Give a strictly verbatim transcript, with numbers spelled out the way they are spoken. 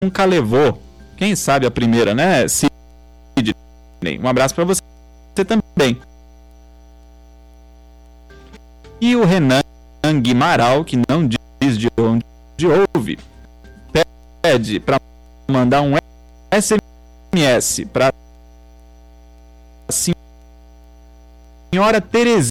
nunca levou. Quem sabe a primeira, né, Sidney? Um abraço para você também. E o Renan Guimaral, que não diz de onde ouve, pede para mandar um S M S para a senhora Terezinha.